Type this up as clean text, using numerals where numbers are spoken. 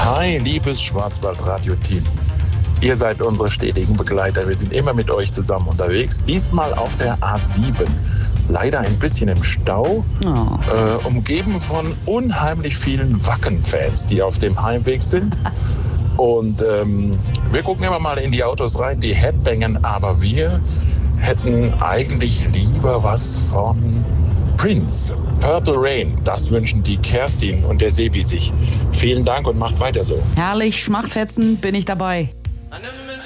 Hi, liebes Schwarzwald-Radio-Team. Ihr seid unsere stetigen Begleiter. Wir sind immer mit euch zusammen unterwegs. Diesmal auf der A7. Leider ein bisschen im Stau. Umgeben von unheimlich vielen Wacken-Fans, die auf dem Heimweg sind. Und wir gucken immer mal in die Autos rein, die headbangen. Aber wir hätten eigentlich lieber was von Prince. Purple Rain. Das wünschen die Kerstin und der Sebi sich. Vielen Dank und macht weiter so. Herrlich, Schmachtfetzen, bin ich dabei. I never